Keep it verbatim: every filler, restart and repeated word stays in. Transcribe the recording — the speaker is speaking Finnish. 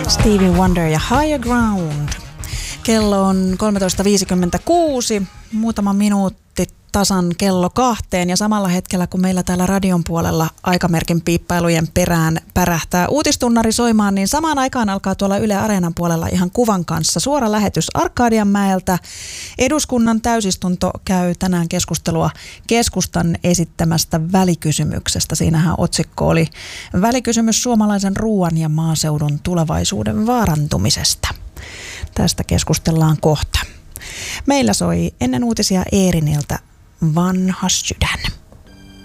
Stevie Wonder ja Higher Ground. Kello on kolmetoista viisikymmentäkuusi, muutama minuutti tasan kello kahteen ja samalla hetkellä kun meillä täällä radion puolella aikamerkin piippailujen perään pärähtää uutistunnari soimaan, niin samaan aikaan alkaa tuolla Yle Areenan puolella ihan kuvan kanssa suora lähetys Arkadianmäeltä. Eduskunnan täysistunto käy tänään keskustelua keskustan esittämästä välikysymyksestä. Siinähän otsikko oli välikysymys suomalaisen ruoan ja maaseudun tulevaisuuden vaarantumisesta. Tästä keskustellaan kohta. Meillä soi ennen uutisia Eeriniltä Vanha sydän.